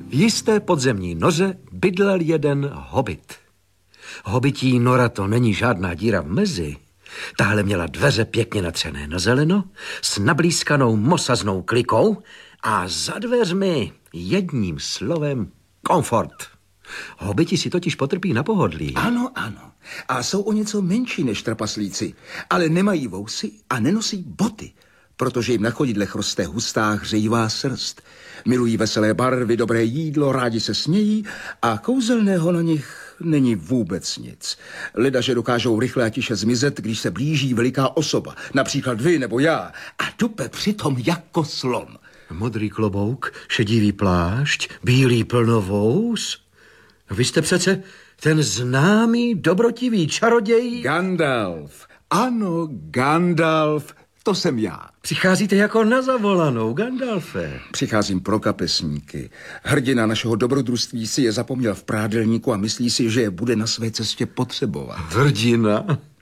V jisté podzemní noře bydlel jeden hobit. Hobití nora to není žádná díra v mezi. Tahle měla dveře pěkně natřené na zeleno, s nablízkanou mosaznou klikou a za dveřmi jedním slovem komfort. Hobiti si totiž potrpí na pohodlí. Ano. A jsou o něco menší než trpaslíci, ale nemají vousy a nenosí boty, protože jim na chodidlech roste hustá hřejivá srst. Milují veselé barvy, dobré jídlo, rádi se smějí a kouzelného na nich není vůbec nic. Leda, že dokážou rychle a tiše zmizet, když se blíží veliká osoba, například vy nebo já, a dupe přitom jako slon. Modrý klobouk, šedivý plášť, bílý plnovous. Vy jste přece ten známý dobrotivý čaroděj... Gandalf. Ano, Gandalf. To jsem já. Přicházíte jako na zavolanou, Gandalfe. Přicházím pro kapesníky. Hrdina našeho dobrodružství si je zapomněl v prádelníku a myslí si, že je bude na své cestě potřebovat. Hrdina?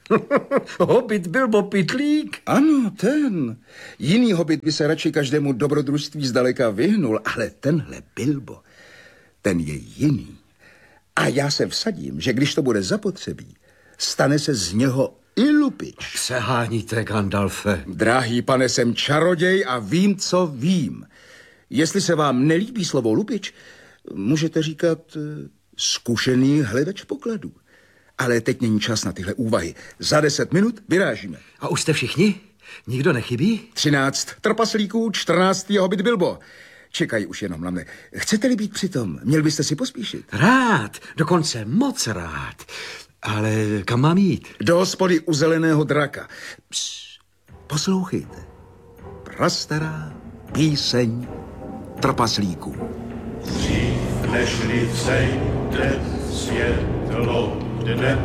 Hobit Bilbo Pytlík? Ano, ten. Jiný hobit by se radši každému dobrodružství zdaleka vyhnul, ale tenhle Bilbo, ten je jiný. A já se vsadím, že když to bude zapotřebí, stane se z něho i lupič. Přeháníte, Gandalfe. Drahý pane, jsem čaroděj a vím, co vím. Jestli se vám nelíbí slovo lupič, můžete říkat zkušený hledač pokladů. Ale teď není čas na tyhle úvahy. Za 10 minut vyrážíme. A už jste všichni? Nikdo nechybí? 13 trpaslíků, 14. hobit Bilbo. Čekají už jenom na mne. Chcete-li být přitom? Měl byste si pospíšit. Rád, dokonce moc rád. Ale kam mám jít? Do hospody u zeleného draka. Psst, poslouchejte. Prastará píseň trpaslíků. Dřív nežli vzejde světlo dne,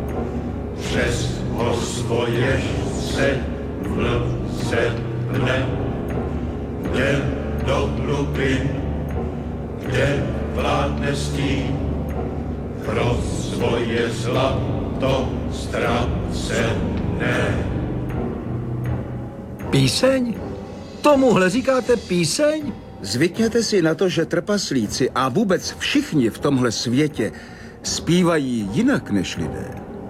přes hořstvo ježce vlze mne, kde do hlubin, kde vládne stín, pro svoje zlato ztracené. Píseň? Tomuhle říkáte píseň? Zvykněte si na to, že trpaslíci a vůbec všichni v tomhle světě zpívají jinak než lidé.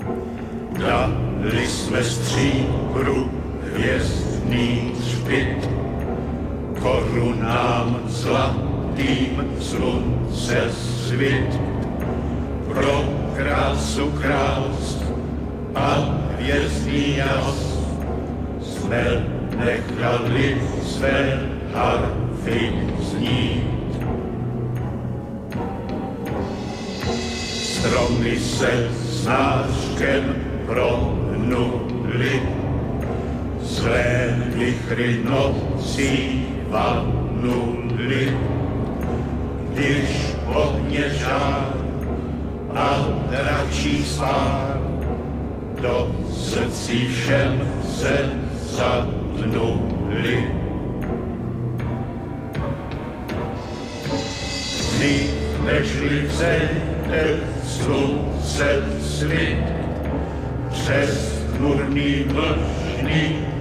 Dali jsme stříbru hvězdný hřbit, korunám zlatým slunce svit, pro krásu krást a hvězdný jas jsme nechali své harfy znít. Stromy se snáškem prohnuli, zlé vichry nocí vanuli, když ohně žár a dračí svár do srdcí všem se zadnuli. Dřív nežli vzejde slunce svit, přes chmurný mlžný